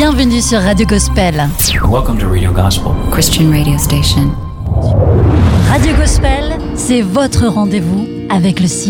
Bienvenue sur Radio Gospel. Welcome to Radio Gospel, Christian radio station. Radio Gospel, c'est votre rendez-vous avec le ciel.